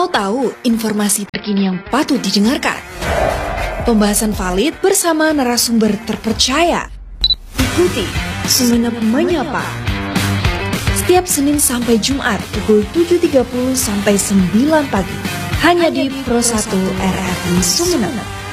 Mau tahu informasi terkini yang patut didengarkan? Pembahasan valid bersama narasumber terpercaya. Ikuti Sumeneb Menyapa. Setiap Senin sampai Jumat pukul 7.30 sampai 9 pagi. Hanya di Pro 1 RRI Sumeneb.